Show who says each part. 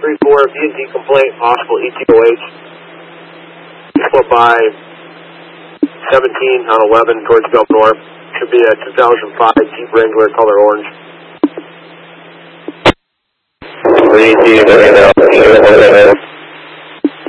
Speaker 1: 534, B&D complaint, possible ETOH. Split by 17 on 11 towards Gulf North. Should be a 2005 Jeep Wrangler, color orange.
Speaker 2: 3D,